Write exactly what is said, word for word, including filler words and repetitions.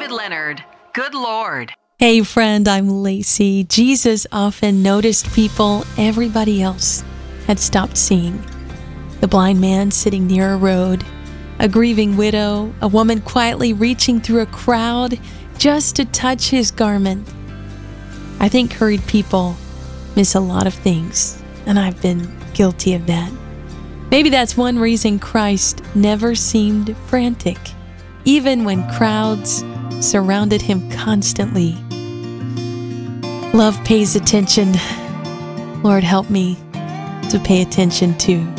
David Leonard. Good Lord. Hey friend, I'm Lacey. Jesus often noticed people everybody else had stopped seeing. The blind man sitting near a road, a grieving widow, a woman quietly reaching through a crowd just to touch his garment. I think hurried people miss a lot of things, and I've been guilty of that. Maybe that's one reason Christ never seemed frantic, even when crowds surrounded him constantly. Love pays attention. Lord, help me to pay attention too.